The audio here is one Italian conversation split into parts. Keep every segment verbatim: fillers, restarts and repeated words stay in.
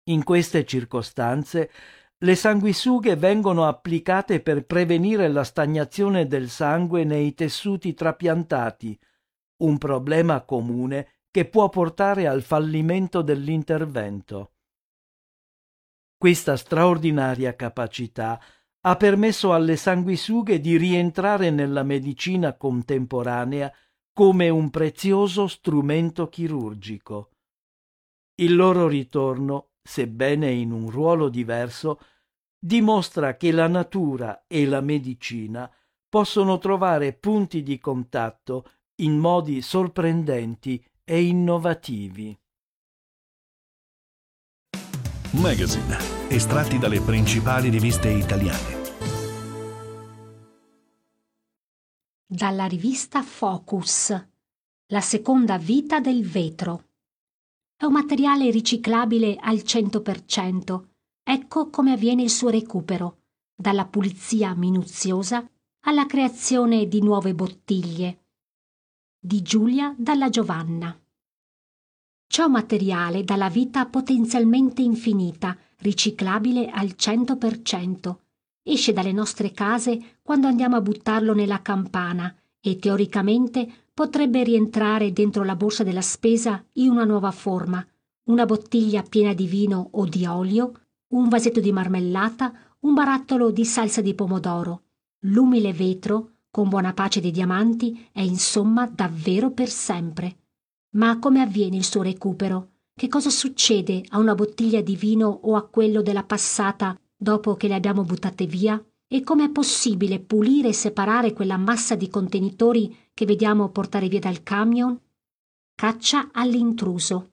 In queste circostanze, le sanguisughe vengono applicate per prevenire la stagnazione del sangue nei tessuti trapiantati, un problema comune che può portare al fallimento dell'intervento. Questa straordinaria capacità ha permesso alle sanguisughe di rientrare nella medicina contemporanea come un prezioso strumento chirurgico. Il loro ritorno, sebbene in un ruolo diverso, dimostra che la natura e la medicina possono trovare punti di contatto in modi sorprendenti e innovativi. Magazine, estratti dalle principali riviste italiane. Dalla rivista Focus, la seconda vita del vetro. È un materiale riciclabile al cento per cento. Ecco come avviene il suo recupero, dalla pulizia minuziosa alla creazione di nuove bottiglie. Di Giulia Dalla Giovanna. C'è un materiale dalla vita potenzialmente infinita, riciclabile al cento per cento. Esce dalle nostre case quando andiamo a buttarlo nella campana e teoricamente potrebbe rientrare dentro la borsa della spesa in una nuova forma, una bottiglia piena di vino o di olio, un vasetto di marmellata, un barattolo di salsa di pomodoro. L'umile vetro, con buona pace dei diamanti, è insomma davvero per sempre. Ma come avviene il suo recupero? Che cosa succede a una bottiglia di vino o a quello della passata dopo che le abbiamo buttate via? E come è possibile pulire e separare quella massa di contenitori che vediamo portare via dal camion? Caccia all'intruso.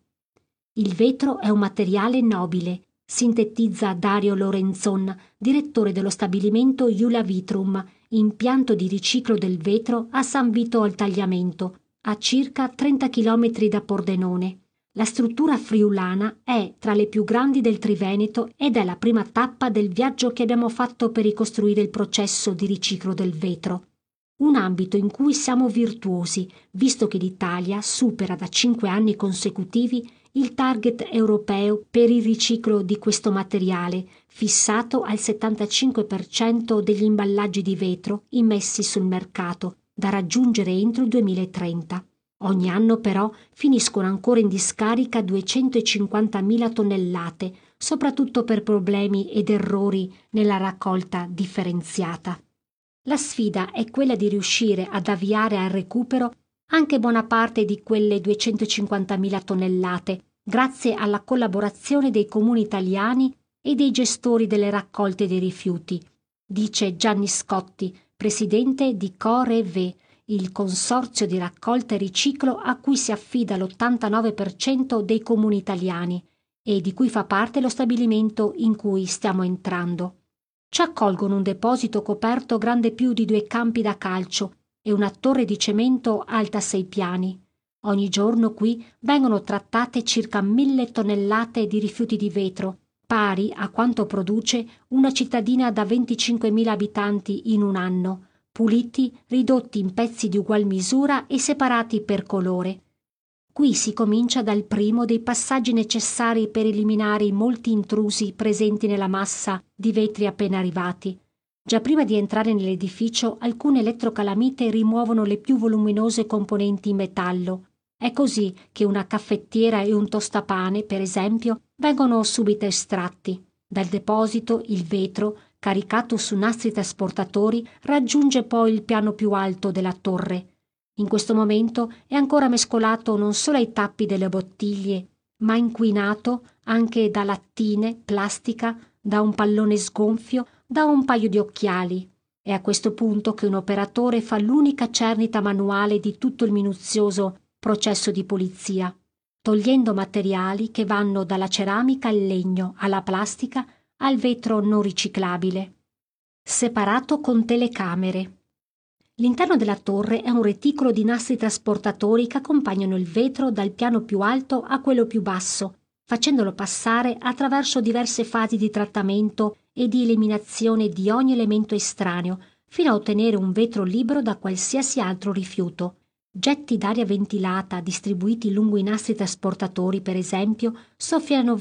Il vetro è un materiale nobile, sintetizza Dario Lorenzon, direttore dello stabilimento Iula Vitrum, impianto di riciclo del vetro a San Vito al Tagliamento, a circa trenta chilometri da Pordenone. La struttura friulana è tra le più grandi del Triveneto ed è la prima tappa del viaggio che abbiamo fatto per ricostruire il processo di riciclo del vetro. Un ambito in cui siamo virtuosi, visto che l'Italia supera da cinque anni consecutivi il target europeo per il riciclo di questo materiale, fissato al settantacinque per cento degli imballaggi di vetro immessi sul mercato, da raggiungere entro il duemilatrenta. Ogni anno però finiscono ancora in discarica duecentocinquantamila tonnellate, soprattutto per problemi ed errori nella raccolta differenziata. La sfida è quella di riuscire ad avviare al recupero anche buona parte di quelle duecentocinquantamila tonnellate, grazie alla collaborazione dei comuni italiani e dei gestori delle raccolte dei rifiuti, dice Gianni Scotti, presidente di COREV, il consorzio di raccolta e riciclo a cui si affida l'ottantanove per cento dei comuni italiani e di cui fa parte lo stabilimento in cui stiamo entrando. Ci accolgono un deposito coperto grande più di due campi da calcio e una torre di cemento alta sei piani. Ogni giorno qui vengono trattate circa mille tonnellate di rifiuti di vetro, pari a quanto produce una cittadina da venticinquemila abitanti in un anno, puliti, ridotti in pezzi di ugual misura e separati per colore. Qui si comincia dal primo dei passaggi necessari per eliminare i molti intrusi presenti nella massa di vetri appena arrivati. Già prima di entrare nell'edificio, alcune elettrocalamite rimuovono le più voluminose componenti in metallo. È così che una caffettiera e un tostapane, per esempio, vengono subito estratti. Dal deposito il vetro, caricato su nastri trasportatori, raggiunge poi il piano più alto della torre. In questo momento è ancora mescolato non solo ai tappi delle bottiglie, ma inquinato anche da lattine, plastica, da un pallone sgonfio, da un paio di occhiali. È a questo punto che un operatore fa l'unica cernita manuale di tutto il minuzioso processo di pulizia, togliendo materiali che vanno dalla ceramica al legno, alla plastica, al vetro non riciclabile. Separato con telecamere. L'interno della torre è un reticolo di nastri trasportatori che accompagnano il vetro dal piano più alto a quello più basso, facendolo passare attraverso diverse fasi di trattamento e di eliminazione di ogni elemento estraneo, fino a ottenere un vetro libero da qualsiasi altro rifiuto. Getti d'aria ventilata distribuiti lungo i nastri trasportatori, per esempio, soffiano